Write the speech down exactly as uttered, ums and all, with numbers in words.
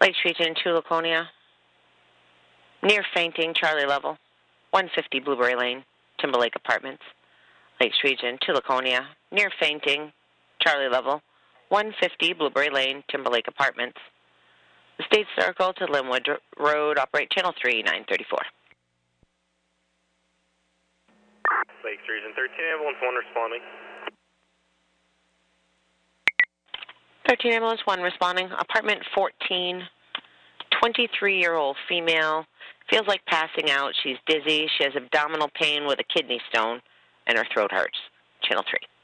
Lakes Region two, Laconia. Near fainting, Charlie level. one fifty Blueberry Lane, Timberlake Apartments. Lakes Region two, Laconia. Near fainting, Charlie level. one fifty Blueberry Lane, Timberlake Apartments. The State Circle to Linwood Road, operate channel three, nine thirty-four. Lakes Region thirteen, ambulance one responding. thirteen ambulance one responding. Apartment fourteen, twenty-three-year-old female. Feels like passing out. She's dizzy. She has abdominal pain with a kidney stone, and her throat hurts. Channel three.